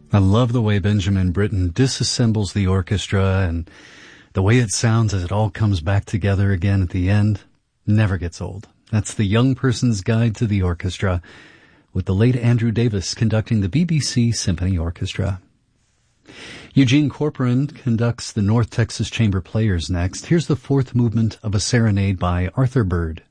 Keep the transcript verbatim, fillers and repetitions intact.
I love the way Benjamin Britten disassembles the orchestra and the way it sounds as it all comes back together again at the end. Never gets old. That's The Young Person's Guide to the Orchestra, with the late Andrew Davis conducting the B B C Symphony Orchestra. Eugene Corporon conducts the North Texas Chamber Players next. Here's the fourth movement of a serenade by Arthur Bird.